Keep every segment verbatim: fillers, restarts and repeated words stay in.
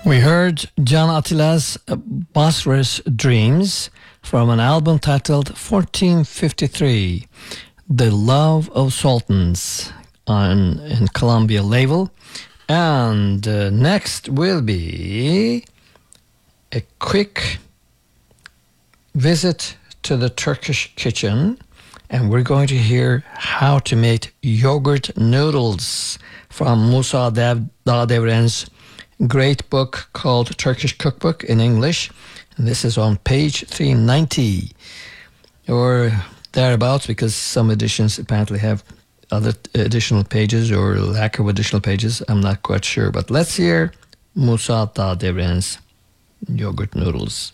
We heard Can Atillah's Basra's Dreams from an album titled fourteen fifty-three, The Love of Sultans, on in Columbia label. And uh, next will be a quick visit to the Turkish kitchen, and we're going to hear how to make yogurt noodles from Musa Dev- Dağdeviren's great book called Turkish Cookbook in English. And this is on page three ninety or thereabouts, because some editions apparently have other additional pages or lack of additional pages. I'm not quite sure. But let's hear Musa Dağdeviren's yogurt noodles.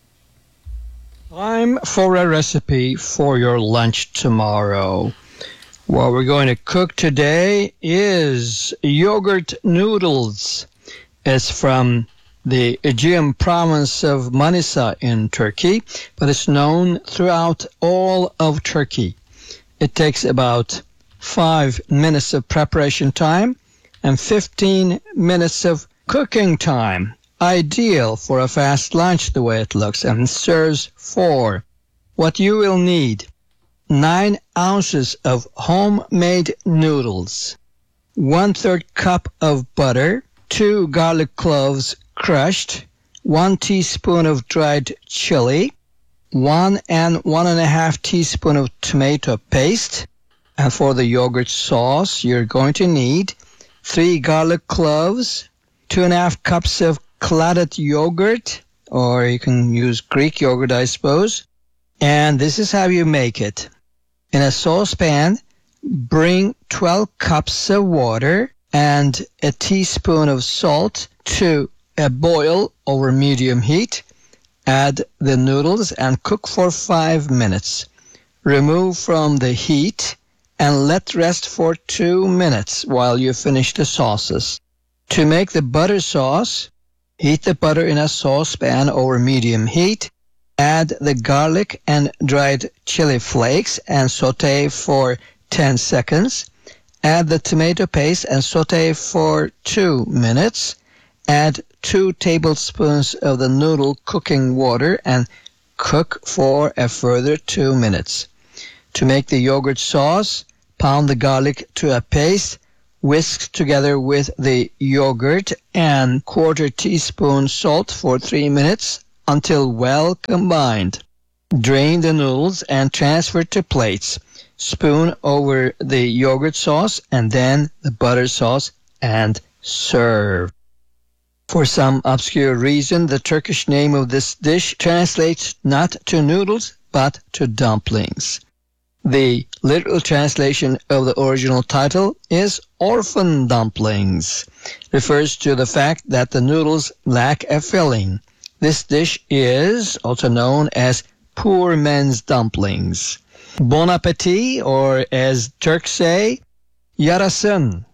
Time for a recipe for your lunch tomorrow. What we're going to cook today is yogurt noodles. It's from the Aegean province of Manisa in Turkey, but it's known throughout all of Turkey. It takes about five minutes of preparation time and fifteen minutes of cooking time. Ideal for a fast lunch the way it looks, and serves four. What you will need: nine ounces of homemade noodles, one-third cup of butter, two garlic cloves crushed, one teaspoon of dried chili, one and one and a half teaspoon of tomato paste. And for the yogurt sauce, you're going to need three garlic cloves, two and a half cups of clotted yogurt, or you can use Greek yogurt, I suppose. And this is how you make it. In a saucepan, bring twelve cups of water and a teaspoon of salt to a boil over medium heat. Add the noodles and cook for five minutes. Remove from the heat and let rest for two minutes while you finish the sauces. To make the butter sauce, heat the butter in a saucepan over medium heat. Add the garlic and dried chili flakes and saute for ten seconds. Add the tomato paste and saute for two minutes. Add two tablespoons of the noodle cooking water and cook for a further two minutes. To make the yogurt sauce, pound the garlic to a paste, whisk together with the yogurt and quarter teaspoon salt for three minutes until well combined. Drain the noodles and transfer to plates. Spoon over the yogurt sauce and then the butter sauce and serve. For some obscure reason, the Turkish name of this dish translates not to noodles but to dumplings. The literal translation of the original title is orphan dumplings. Refers to the fact that the noodles lack a filling. This dish is also known as poor men's dumplings. Bon appetit, or as Turks say, yarasın.